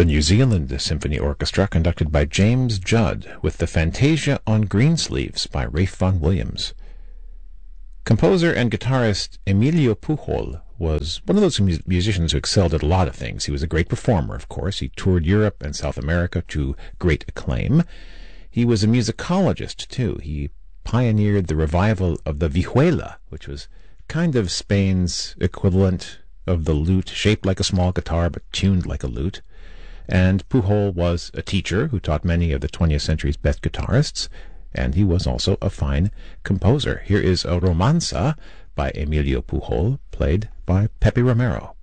The New Zealand Symphony Orchestra, conducted by James Judd, with the Fantasia on Greensleeves by Ralph Vaughan Williams. Composer and guitarist Emilio Pujol was one of those musicians who excelled at a lot of things. He was a great performer, of course. He toured Europe and South America to great acclaim. He was a musicologist, too. He pioneered the revival of the vihuela, which was kind of Spain's equivalent of the lute, shaped like a small guitar but tuned like a lute. And Pujol was a teacher who taught many of the 20th century's best guitarists, and he was also a fine composer. Here is a romanza by Emilio Pujol, played by Pepe Romero.